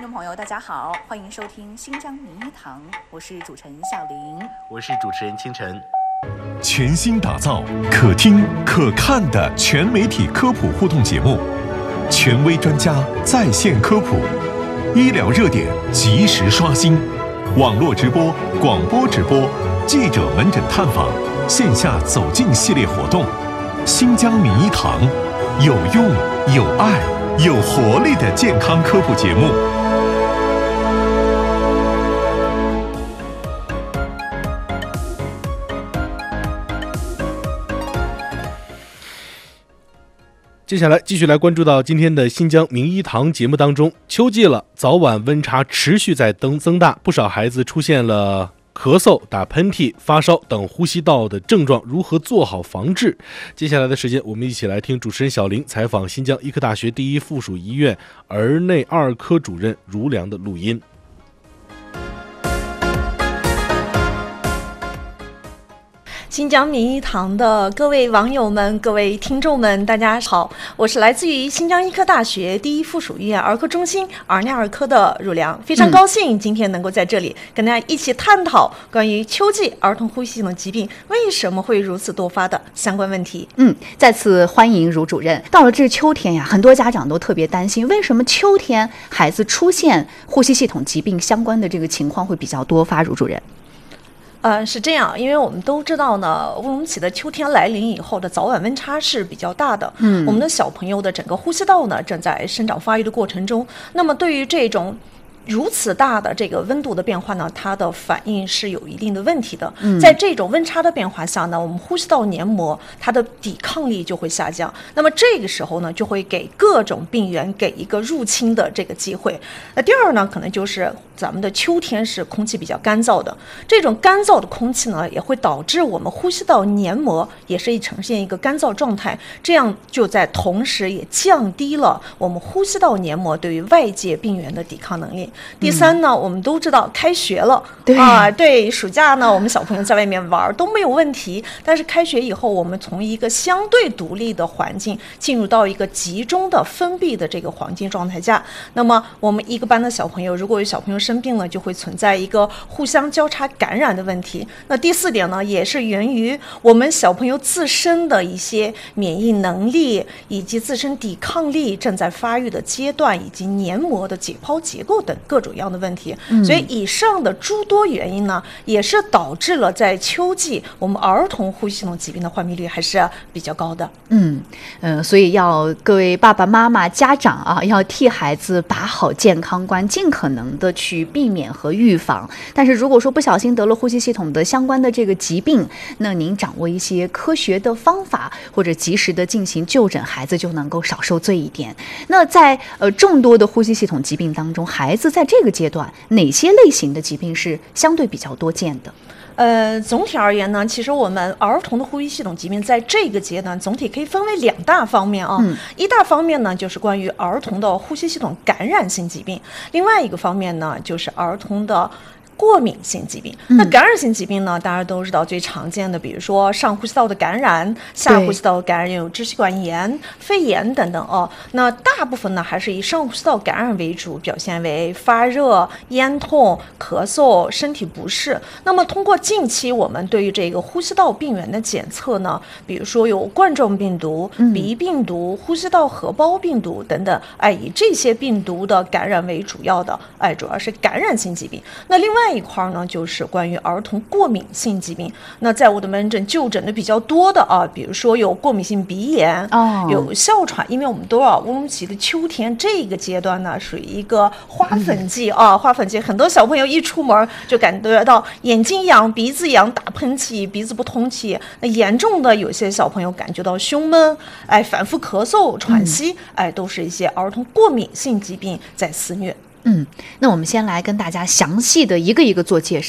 众朋友，大家好，欢迎收听新疆名医堂，我是主持人小玲， 我是主持人清晨。 全新打造可听可看的全媒体科普互动节目，权威专家在线科普，医疗热点及时刷新，网络直播、广播直播，记者门诊探访，线下走进系列活动。新疆名医堂，有用、有爱、有活力的健康科普节目。 接下来继续来关注到今天的新疆名医堂节目当中。秋季了，早晚温差持续在增大，不少孩子出现了咳嗽、打喷嚏、发烧等呼吸道的症状，如何做好防治？接下来的时间，我们一起来听主持人小玲采访新疆医科大学第一附属医院儿内二科主任如良的录音。 新疆名医堂的各位网友们、各位听众们，大家好，我是来自于新疆医科大学第一附属医院儿科中心儿内二科的如良，非常高兴今天能够在这里跟大家一起探讨关于秋季儿童呼吸系统疾病为什么会如此多发的相关问题。 再次欢迎如主任。到了这秋天呀，很多家长都特别担心，为什么秋天孩子出现呼吸系统疾病相关的这个情况会比较多发？如主任。 是这样，因为我们都知道呢，乌鲁木齐的秋天来临以后的早晚温差是比较大的。我们的小朋友的整个呼吸道呢正在生长发育的过程中，那么对于这种如此大的这个温度的变化呢，它的反应是有一定的问题的。在这种温差的变化下呢，我们呼吸道黏膜它的抵抗力就会下降，那么这个时候呢，就会给各种病原给一个入侵的这个机会。第二呢，可能就是咱们的秋天是空气比较干燥的，这种干燥的空气呢，也会导致我们呼吸道黏膜也是呈现一个干燥状态，这样就在同时也降低了我们呼吸道黏膜对于外界病原的抵抗能力。第三呢，我们都知道开学了，对，暑假呢，我们小朋友在外面玩都没有问题，但是开学以后，我们从一个相对独立的环境进入到一个集中的封闭的这个环境状态下，那么我们一个班的小朋友，如果有小朋友生病了，就会存在一个互相交叉感染的问题。那第四点呢，也是源于我们小朋友自身的一些免疫能力以及自身抵抗力正在发育的阶段，以及黏膜的解剖结构等各种样的问题。所以以上的诸多原因呢，也是导致了在秋季我们儿童呼吸系统疾病的患病率还是比较高的。 所以要各位爸爸妈妈、家长啊，要替孩子把好健康关，尽可能的去避免和预防。但是如果说不小心得了呼吸系统的相关的这个疾病，那您掌握一些科学的方法，或者及时的进行就诊，孩子就能够少受罪一点。那在众多的呼吸系统疾病当中，孩子在这个阶段哪些类型的疾病是相对比较多见的？ 总体而言呢，其实我们儿童的呼吸系统疾病在这个阶段总体可以分为两大方面啊。一大方面呢，就是关于儿童的呼吸系统感染性疾病；另外一个方面呢，就是儿童的过敏性疾病。那感染性疾病呢，大家都知道最常见的，比如说上呼吸道的感染、下呼吸道的感染，有支气管炎、肺炎等等哦。那大部分呢还是以上呼吸道感染为主，表现为发热、咽痛、咳嗽、身体不适。那么通过近期我们对于这个呼吸道病原的检测呢，比如说有冠状病毒、鼻病毒、呼吸道合胞病毒等等，以这些病毒的感染为主要的，主要是感染性疾病。那另外一块呢，就是关于儿童过敏性疾病。那在我的门诊就诊的比较多的比如说有过敏性鼻炎，有哮喘。因为我们都乌鲁木齐的秋天这个阶段呢，属于一个花粉季花粉季，很多小朋友一出门就感觉到眼睛痒、鼻子痒、打喷嚏、鼻子不通气。那严重的有些小朋友感觉到胸闷，反复咳嗽、喘息，都是一些儿童过敏性疾病在肆虐。 那我们先来跟大家详细的一个一个做介绍。